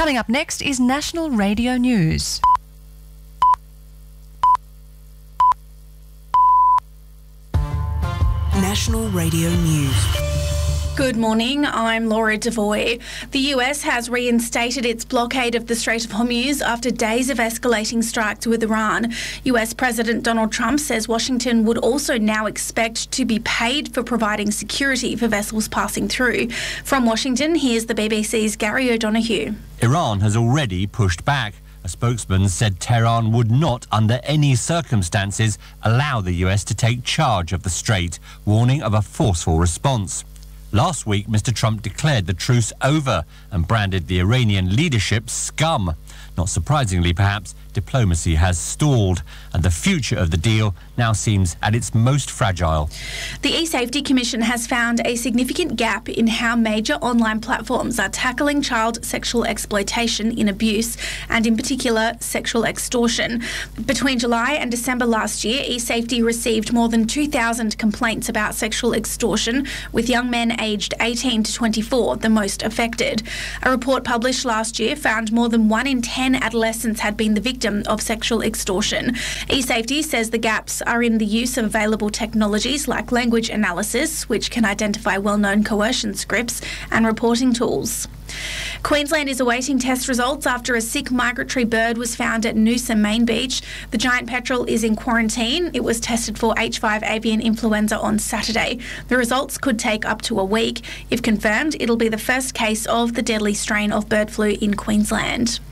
Coming up next is National Radio News. National Radio News. Good morning, I'm Laura Devoy. The US has reinstated its blockade of the Strait of Hormuz after days of escalating strikes with Iran. US President Donald Trump says Washington would also now expect to be paid for providing security for vessels passing through. From Washington, here's the BBC's Gary O'Donoghue. Iran has already pushed back. A spokesman said Tehran would not, under any circumstances, allow the US to take charge of the strait, warning of a forceful response. Last week, Mr. Trump declared the truce over and branded the Iranian leadership scum. Not surprisingly, perhaps, diplomacy has stalled, and the future of the deal now seems at its most fragile. The E-Safety Commission has found a significant gap in how major online platforms are tackling child sexual exploitation in abuse, and in particular, sexual extortion. Between July and December last year, E-Safety received more than 2,000 complaints about sexual extortion, with young men aged 18 to 24 the most affected. A report published last year found more than 1 in 10 adolescents had been the victim of sexual extortion. E-Safety says the gaps are in the use of available technologies like language analysis, which can identify well-known coercion scripts, and reporting tools. Queensland is awaiting test results after a sick migratory bird was found at Noosa Main Beach. The giant petrel is in quarantine. It was tested for H5 avian influenza on Saturday. The results could take up to a week. If confirmed, it'll be the first case of the deadly strain of bird flu in Queensland.